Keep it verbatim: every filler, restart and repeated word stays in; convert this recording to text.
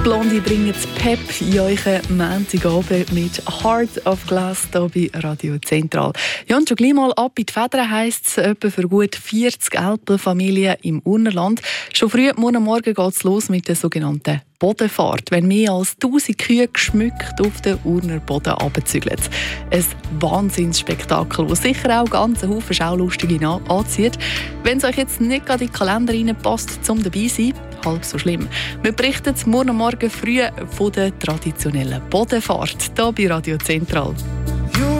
Blondie bringen das Pep in euren Montagabend mit Heart of Glass hier bei Radio Zentral. Ja, und schon gleich mal ab in die Federn heisst es etwa für gut vierzig Älpelfamilien im Urnerland. Schon früh morgen Morgen geht es los mit der sogenannten Bodenfahrt, wenn mehr als tausend Kühe geschmückt auf den Urner Boden runterzügeln. Ein Wahnsinnsspektakel, das sicher auch ganz einen Haufen Schaulustige anzieht. Wenn es euch jetzt nicht gerade in den Kalender reinpasst, zum dabei sein, halb so schlimm. Wir berichten morgen Morgen früh von der traditionellen Bodenfahrt hier bei Radio Zentral.